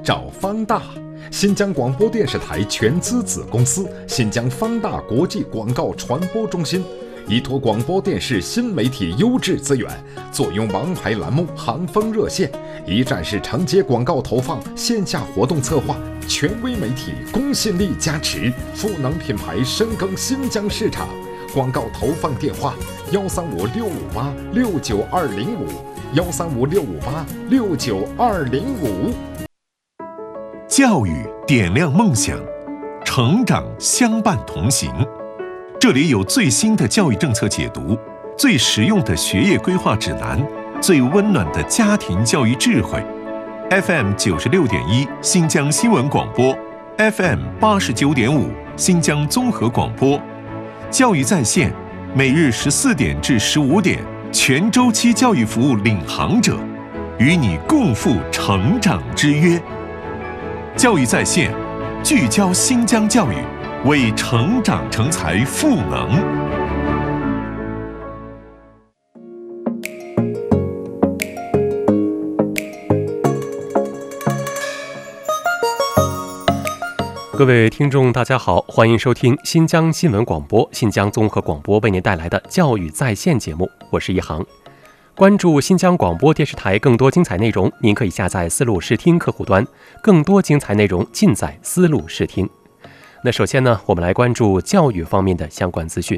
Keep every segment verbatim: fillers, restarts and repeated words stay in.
找方大，新疆广播电视台全资子公司新疆方大国际广告传播中心，依托广播电视新媒体优质资源，坐拥王牌栏目行风热线，一站式承接广告投放、线下活动策划，权威媒体公信力加持，赋能品牌深耕新疆市场。广告投放电话：幺三五六五八六九二零五，幺三五六五八六九二零五。 教育点亮梦想，成长相伴同行。这里有最新的教育政策解读，最实用的学业规划指南，最温暖的家庭教育智慧。F M 九十六点一新疆新闻广播 ，F M 八十九点五新疆综合广播。教育在线，每日十四点至十五点，全周期教育服务领航者，与你共赴成长之约。教育在线，聚焦新疆教育，为成长成才赋能。 各位听众大家好，欢迎收听新疆新闻广播、新疆综合广播为您带来的教育在线节目，我是一航。关注新疆广播电视台更多精彩内容，您可以下载思路视听客户端，更多精彩内容尽在思路视听。那首先呢，我们来关注教育方面的相关资讯。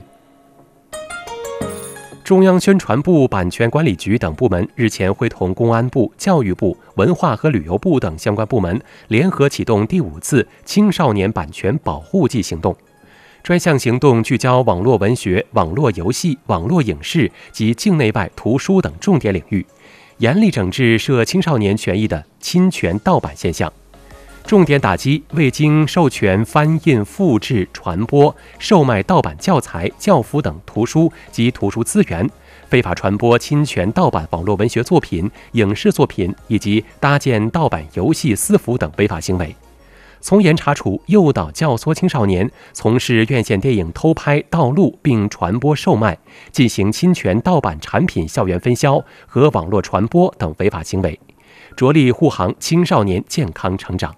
中央宣传部、版权管理局等部门日前会同公安部、教育部、文化和旅游部等相关部门联合启动第五次青少年版权保护季行动。专项行动聚焦网络文学、网络游戏、网络影视及境内外图书等重点领域，严厉整治涉青少年权益的侵权盗版现象，重点打击未经授权翻印、复制、传播、售卖盗版教材、教辅等图书及图书资源，非法传播侵权盗版网络文学作品、影视作品以及搭建盗版游戏私服等违法行为，从严查处诱导教唆青少年从事院线电影偷拍、盗录并传播售卖、进行侵权盗版产品校园分销和网络传播等违法行为，着力护航青少年健康成长。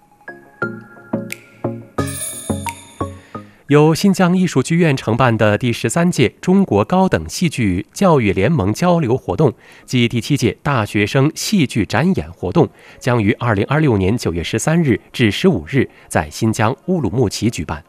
由新疆艺术剧院承办的第十三届中国高等戏剧教育联盟交流活动及第七届大学生戏剧展演活动将于二零二六年九月十三日至十五日在新疆乌鲁木齐举办。